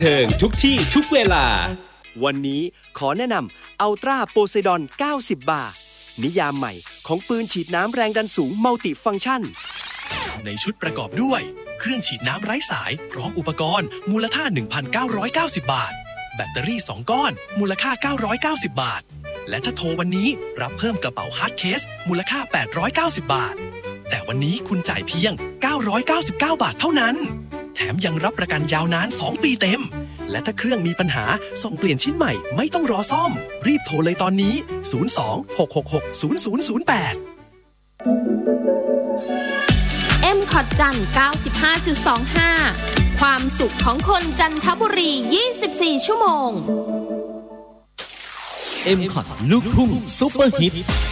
เทิงทุกที่ทุกเวลาวันนี้ขอแนะนำอัลตร้าโพไซดอน90 บาทนิยามใหม่ของปืนฉีดน้ำแรงดันสูงมัลติฟังก์ชันในชุดประกอบด้วยเครื่องฉีดน้ำไร้สายพร้อมอุปกรณ์มูลค่า 1,990 บาทแบตเตอรี่2ก้อนมูลค่า990 บาทและถ้าโทรวันนี้รับเพิ่มกระเป๋าฮาร์ดเคสมูลค่า890 บาทแต่วันนี้คุณจ่ายเพียง999 บาทเท่านั้นแถมยังรับประกันยาวนาน2 ปีเต็มและถ้าเครื่องมีปัญหาส่งเปลี่ยนชิ้นใหม่ไม่ต้องรอซ่อมรีบโทรเลยตอนนี้02-666-0008 M-Cot จันทร์ 95.25 ความสุขของคนจันทบุรี 24 ชั่วโมง M-Cot ลูกทุ่งซุปเปอร์ฮิต